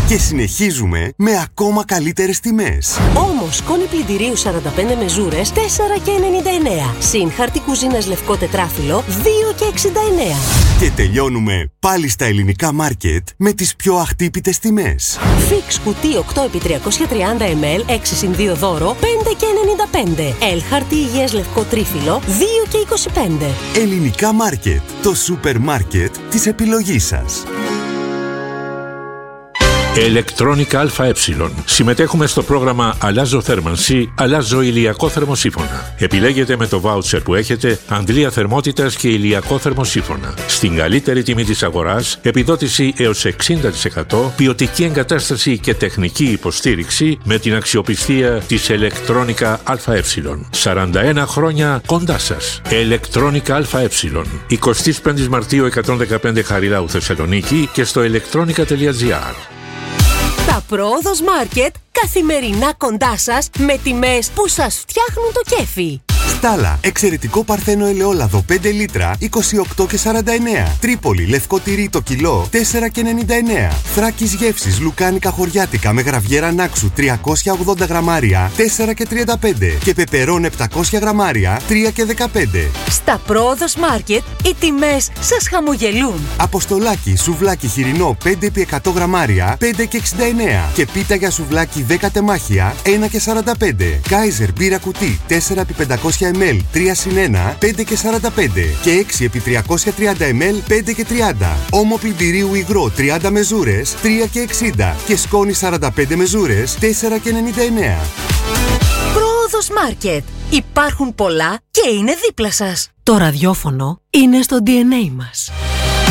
Και συνεχίζουμε με ακόμα καλύτερες τιμές. Όμως, σκόνη πλυντηρίου 45 μεζούρες 4,99. Συν χαρτί κουζίνας λευκό τετράφυλλο 2,69. Και τελειώνουμε πάλι στα ελληνικά μάρκετ με τις πιο αχτύπητες τιμές. Fix κουτί 8x330 ml 6x2 δώρο 5,95. Ελ χαρτί υγείας λευκό τρίφυλλο 2,25. Ελληνικά μάρκετ. Το σούπερ μάρκετ της επιλογής σας. Ηλεκτρόνικα ΑΕ. Συμμετέχουμε στο πρόγραμμα Αλλάζω θέρμανση, αλλάζω ηλιακό θερμοσύφωνα. Επιλέγετε με το βάουτσερ που έχετε αντλία θερμότητας και ηλιακό θερμοσύφωνα. Στην καλύτερη τιμή της αγοράς, επιδότηση έως 60%, ποιοτική εγκατάσταση και τεχνική υποστήριξη με την αξιοπιστία της Ηλεκτρόνικα ΑΕ. 41 χρόνια κοντά σας. Ηλεκτρόνικα ΑΕ. 25 Μαρτίου 115 Χαριλάου Θεσσαλονίκη και στο electronica.gr. Τα Πρόοδος Μάρκετ καθημερινά κοντά σας με τιμές που σας φτιάχνουν το κέφι. Στάλα, εξαιρετικό παρθένο ελαιόλαδο 5 λίτρα 28,49. Τρίπολη, λευκό τυρί το κιλό 4,99. Θράκης γεύσης λουκάνικα χωριάτικα με γραβιέρα νάξου 380 γραμμάρια 4,35. Και πεπερών 700 γραμμάρια 3,15. Στα Πρόοδος Μάρκετ οι τιμές σας χαμογελούν. Αποστολάκι, σουβλάκι χοιρινό 5x100 γραμμάρια 5,69. Και πίτα για σουβλάκι 10 τεμάχια 1,45. Κάιζερ μπύρα κουτί 4x500 ml 3/1 5,45 και 6x330 ml 5,30. Όμο πλυντηρίου υγρό 30 μεζούρες 3,60 και σκόνη 45 μεζούρες 4,99. Πρόοδος Μάρκετ. Υπάρχουν πολλά και είναι δίπλα σας. Το ραδιόφωνο είναι στο DNA μας.